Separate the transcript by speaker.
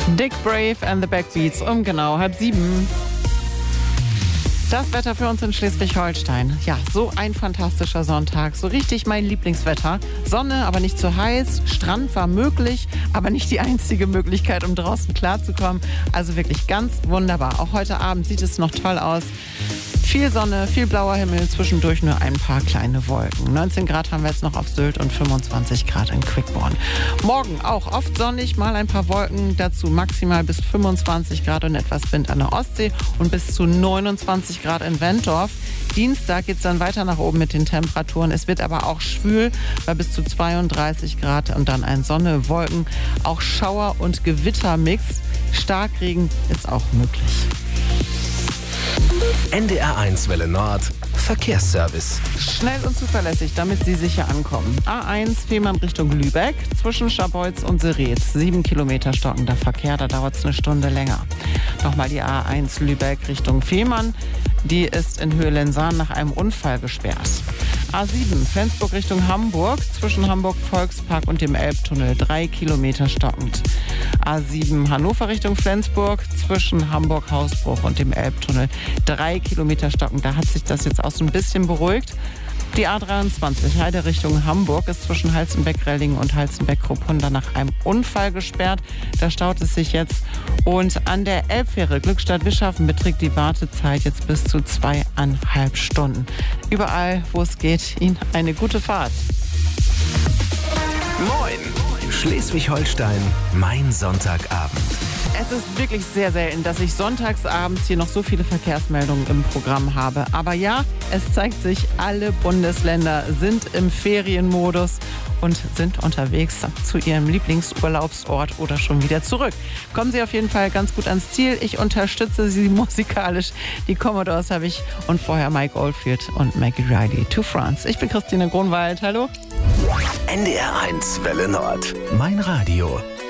Speaker 1: Dick Brave and the Backbeats um genau 6:30. Das Wetter für uns in Schleswig-Holstein. Ja, so ein fantastischer Sonntag. So richtig mein Lieblingswetter. Sonne, aber nicht zu heiß. Strand war möglich, aber nicht die einzige Möglichkeit, um draußen klarzukommen. Also wirklich ganz wunderbar. Auch heute Abend sieht es noch toll aus. Viel Sonne, viel blauer Himmel, zwischendurch nur ein paar kleine Wolken. 19 Grad haben wir jetzt noch auf Sylt und 25 Grad in Quickborn. Morgen auch oft sonnig, mal ein paar Wolken, dazu maximal bis 25 Grad und etwas Wind an der Ostsee und bis zu 29 Grad in Wentorf. Dienstag geht es dann weiter nach oben mit den Temperaturen. Es wird aber auch schwül bei bis zu 32 Grad und dann ein Sonne, Wolken, auch Schauer- und Gewittermix. Starkregen ist auch möglich.
Speaker 2: NDR1 Welle Nord Verkehrsservice.
Speaker 1: Schnell und zuverlässig, damit Sie sicher ankommen. A1 Fehmarn Richtung Lübeck, zwischen Scharbeutz und Seretz. 7 Kilometer stockender Verkehr, da dauert es eine Stunde länger. Nochmal die A1 Lübeck Richtung Fehmarn. Die ist in Höhe-Lensahn nach einem Unfall gesperrt. A7 Flensburg Richtung Hamburg, zwischen Hamburg-Volkspark und dem Elbtunnel. 3 Kilometer stockend. A7 Hannover Richtung Flensburg, zwischen Hamburg-Hausbruch und dem Elbtunnel. 3 Kilometer stockend. Da hat sich das jetzt auch so ein bisschen beruhigt. Die A23 Heide Richtung Hamburg ist zwischen Halstenbeck-Rellingen und Halstenbeck-Kruppunda nach einem Unfall gesperrt. Da staut es sich jetzt. Und an der Elbfähre Glückstadt-Wischhafen beträgt die Wartezeit jetzt bis zu 2,5 Stunden. Überall, wo es geht, Ihnen eine gute Fahrt.
Speaker 2: Moin! Schleswig-Holstein, mein Sonntagabend.
Speaker 1: Es ist wirklich sehr selten, dass ich sonntagsabends hier noch so viele Verkehrsmeldungen im Programm habe. Aber ja, es zeigt sich, alle Bundesländer sind im Ferienmodus und sind unterwegs zu ihrem Lieblingsurlaubsort oder schon wieder zurück. Kommen Sie auf jeden Fall ganz gut ans Ziel. Ich unterstütze Sie musikalisch. Die Commodores habe ich und vorher Mike Oldfield und Maggie Riley to France. Ich bin Christine Grunwald. Hallo.
Speaker 2: NDR1 Welle Nord. Mein Radio.